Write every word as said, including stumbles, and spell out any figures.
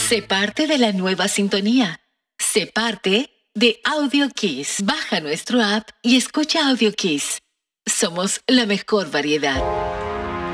Sé parte de la nueva sintonía. Sé parte de Audio Kiss. Baja nuestro app y escucha Audio Kiss. Somos la mejor variedad.